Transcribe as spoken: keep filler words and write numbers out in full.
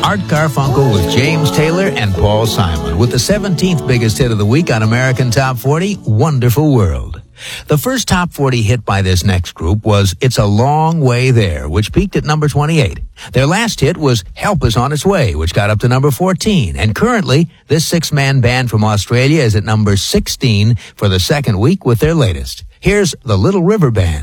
Art Garfunkel with James Taylor and Paul Simon with the seventeenth biggest hit of the week on American Top forty, Wonderful World. The first top forty hit by this next group was It's a Long Way There, which peaked at number twenty-eight. Their last hit was Help Is On Its Way, which got up to number fourteen. And currently, this six-man band from Australia is at number sixteen for the second week with their latest. Here's the Little River Band.